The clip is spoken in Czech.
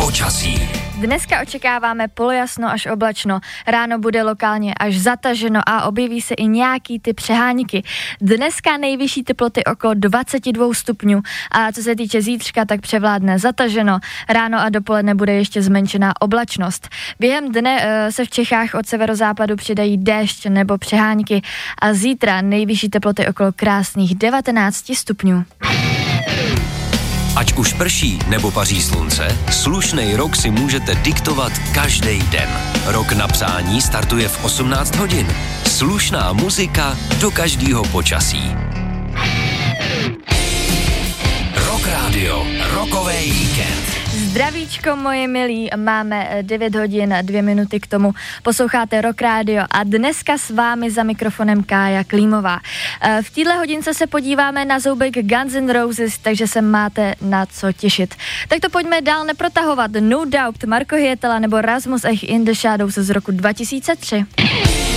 Počasí. Dneska očekáváme polojasno až oblačno, ráno bude lokálně až zataženo a objeví se i nějaký ty přehánky. Dneska nejvyšší teploty okolo 22 stupňů a co se týče zítřka, tak převládne zataženo. Ráno a dopoledne bude ještě zmenšená oblačnost. Během dne se v Čechách od severozápadu přidají déšť nebo přehánky a zítra nejvyšší teploty okolo krásných 19 stupňů. Ať už prší nebo paří slunce, slušnej rok si můžete diktovat každý den. Rok na přání startuje v 18 hodin. Slušná muzika do každého počasí. Rock Radio, rokový víkend. Zdravíčko, moje milí, máme 9 hodin a 2 minuty k tomu. Posloucháte Rock Radio a dneska s vámi za mikrofonem Kája Klímová. V téhle hodince se podíváme na zoubek Guns N' Roses, takže se máte na co těšit. Tak to pojďme dál neprotahovat. No Doubt, Marko Hyetala nebo Rasmus Ech in the Shadows z roku 2003.